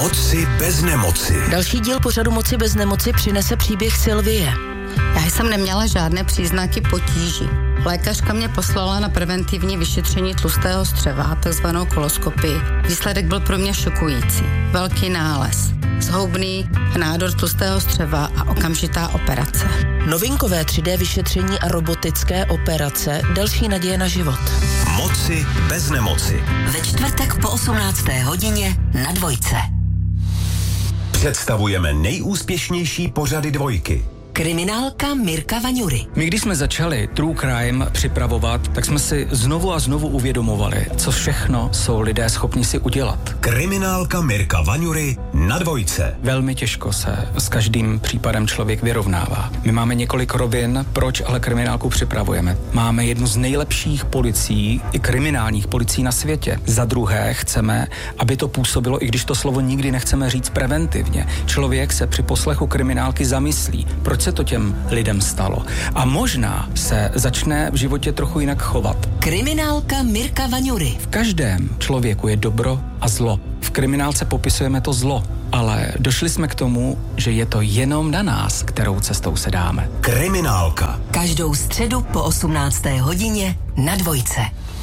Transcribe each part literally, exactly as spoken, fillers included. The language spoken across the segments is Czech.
Moci bez nemoci. Další díl pořadu Moci bez nemoci přinese příběh Sylvie. Já jsem neměla žádné příznaky potíží. Lékařka mě poslala na preventivní vyšetření tlustého střeva, takzvanou koloskopii. Výsledek byl pro mě šokující. Velký nález, zhoubný nádor tlustého střeva a okamžitá operace. Novinkové tři dé vyšetření a robotické operace. Další naděje na život. Moci bez nemoci. Ve čtvrtek po osmnácté hodině na Dvojce. Představujeme nejúspěšnější pořady Dvojky. Kriminálka Mirka Vaňury. My, když jsme začali True Crime připravovat, tak jsme si znovu a znovu uvědomovali, co všechno jsou lidé schopni si udělat. Kriminálka Mirka Vaňury na Dvojce. Velmi těžko se s každým případem člověk vyrovnává. My máme několik rovin, proč ale kriminálku připravujeme. Máme jednu z nejlepších policií, i kriminálních policií na světě. Za druhé chceme, aby to působilo, i když to slovo nikdy nechceme říct preventivně. Člověk se při poslechu kriminálky zamyslí, proč se to těm lidem stalo. A možná se začne v životě trochu jinak chovat. Kriminálka Mirka Vaňury. V každém člověku je dobro a zlo. V kriminálce popisujeme to zlo, ale došli jsme k tomu, že je to jenom na nás, kterou cestou se dáme. Kriminálka. Každou středu po osmnácté hodině na Dvojce.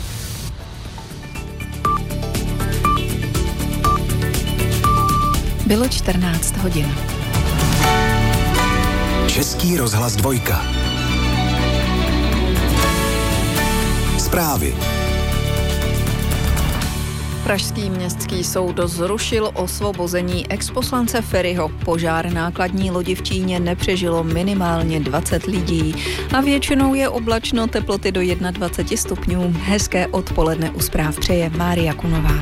Bylo čtrnáct hodin. Český rozhlas Dvojka. Zprávy. Pražský městský soud zrušil osvobození exposlance Feriho. Požár nákladní lodi v Číně nepřežilo minimálně dvacet lidí a většinou je oblačno, teploty do dvacet jedna stupňů. Hezké odpoledne u zpráv přeje Mária Kunová.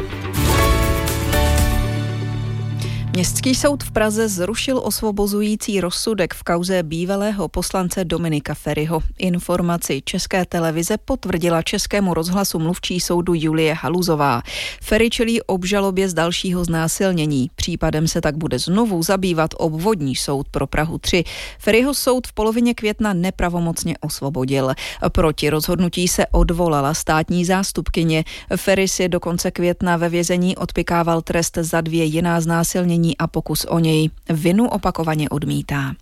Městský soud v Praze zrušil osvobozující rozsudek v kauze bývalého poslance Dominika Feriho. Informaci České televize potvrdila Českému rozhlasu mluvčí soudu Julie Haluzová. Feri čelí obžalobě z dalšího znásilnění. Případem se tak bude znovu zabývat obvodní soud pro Prahu tři. Feriho soud v polovině května nepravomocně osvobodil. Proti rozhodnutí se odvolala státní zástupkyně. Feri si do konce května ve vězení odpykával trest za dvě jiná znásilnění a pokus o něj. Vinu opakovaně odmítá.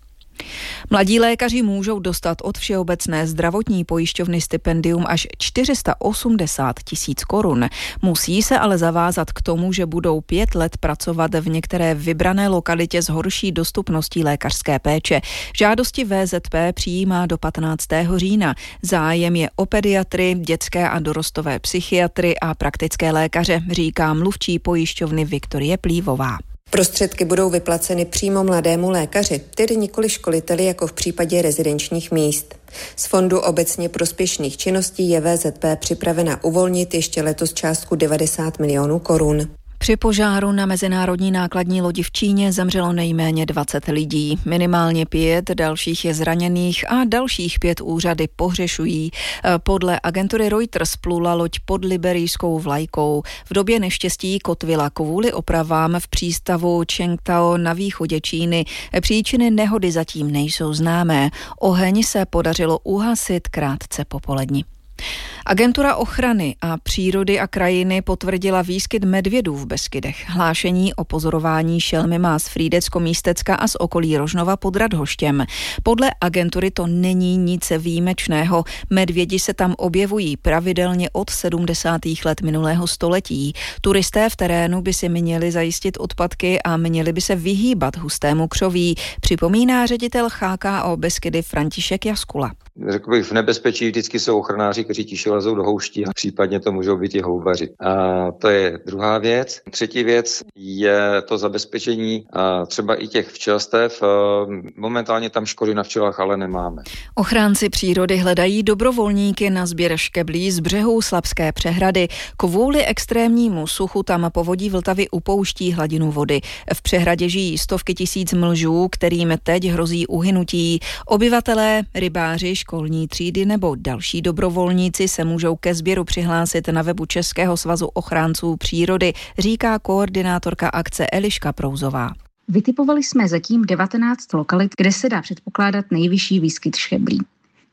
Mladí lékaři můžou dostat od Všeobecné zdravotní pojišťovny stipendium až čtyři sta osmdesát tisíc korun. Musí se ale zavázat k tomu, že budou pět let pracovat v některé vybrané lokalitě s horší dostupností lékařské péče. Žádosti V Z P přijímá do patnáctého října. Zájem je o pediatry, dětské a dorostové psychiatry a praktické lékaře, říká mluvčí pojišťovny Viktorie Plívová. Prostředky budou vyplaceny přímo mladému lékaři, tedy nikoli školiteli jako v případě rezidenčních míst. Z fondu obecně prospěšných činností je V Z P připravena uvolnit ještě letos částku devadesát milionů korun. Při požáru na mezinárodní nákladní lodi v Číně zemřelo nejméně dvacet lidí. Minimálně pět dalších je zraněných a dalších pět úřady pohřešují. Podle agentury Reuters plula loď pod liberijskou vlajkou. V době neštěstí kotvila kvůli opravám v přístavu Čengtao na východě Číny. Příčiny nehody zatím nejsou známé. Oheň se podařilo uhasit krátce po poledni. Agentura ochrany a přírody a krajiny potvrdila výskyt medvědů v Beskydech. Hlášení o pozorování šelmy má z Frýdecko-Místecka a z okolí Rožnova pod Radhoštěm. Podle agentury to není nic výjimečného. Medvědi se tam objevují pravidelně od sedmdesátých let minulého století. Turisté v terénu by si měli zajistit odpadky a měli by se vyhýbat hustému křoví, připomíná ředitel H K O Beskydy František Jaskula. Řekl bych, v nebezpečí vždycky jsou ochranáři, kteří tiše lezou do houští a případně to můžou být i houbaři. A to je druhá věc. Třetí věc je to zabezpečení a třeba i těch včelstev. Momentálně tam škody na včelách ale nemáme. Ochránci přírody hledají dobrovolníky na sběr škeblí z břehů Slabské přehrady. Kvůli extrémnímu suchu tam povodí Vltavy upouští hladinu vody. V přehradě žijí stovky tisíc mlžů, kterým teď hrozí uhynutí. Obyvatelé, rybáři, školní třídy nebo další dobrovolníci se můžou ke sběru přihlásit na webu Českého svazu ochránců přírody, říká koordinátorka akce Eliška Prouzová. Vytipovali jsme zatím devatenáct lokalit, kde se dá předpokládat nejvyšší výskyt škeblí.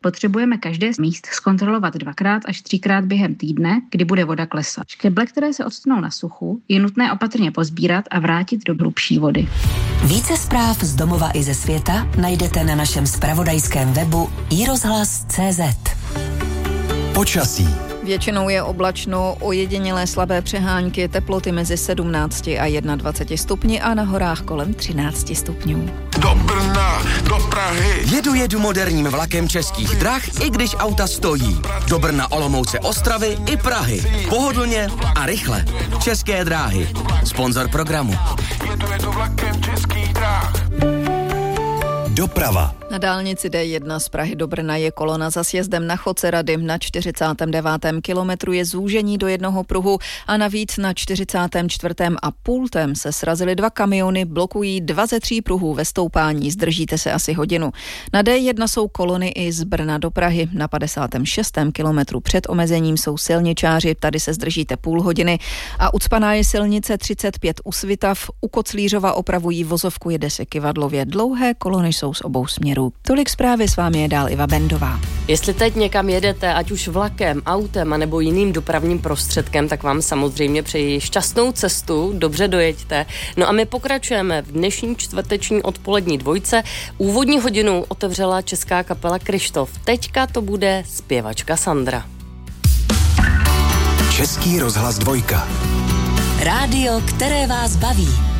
potřebujeme každé z míst zkontrolovat dvakrát až třikrát během týdne, kdy bude voda klesat. Škeble, které se odstnou na suchu, je nutné opatrně pozbírat a vrátit do hlubší vody. Více zpráv z domova i ze světa najdete na našem zpravodajském webu i rozhlas tečka cé zet. Počasí. Většinou je oblačno, ojedinělé slabé přehánky, teploty mezi sedmnácti a dvaceti jedna stupni a na horách kolem třinácti stupňů. Do Brna, do Prahy. Jedu, jedu moderním vlakem Českých drah, i když auta stojí. Do Brna, Olomouce, Ostravy i Prahy. Pohodlně a rychle. České dráhy. Sponzor programu. Jedu, jedu vlakem Českých drah. Doprava. Na dálnici D jedna z Prahy do Brna je kolona za sjezdem na Chodce Rady. Na čtyřicátém devátém kilometru je zúžení do jednoho pruhu a navíc na čtyřicátém čtvrtém a pultem se srazily dva kamiony, blokují dva ze tří pruhů ve stoupání. Zdržíte se asi hodinu. Na D jedna jsou kolony i z Brna do Prahy. Na padesátém šestém kilometru před omezením jsou silničáři, tady se zdržíte půl hodiny. A ucpaná je silnice třicet pět u Svitav. U Koclířova opravují vozovku, jede se kyvadlově. Dlouhé kolony jsou z obou směrů. Tolik zprávy, s vámi je dál Iva Bendová. Jestli teď někam jedete, ať už vlakem, autem a nebo jiným dopravním prostředkem, tak vám samozřejmě přeji šťastnou cestu, dobře dojeďte. No a my pokračujeme v dnešní čtvrteční odpolední dvojce. Úvodní hodinu otevřela česká kapela Kryštof. Teďka to bude zpěvačka Sandra. Český rozhlas dvojka. Rádio, které vás baví.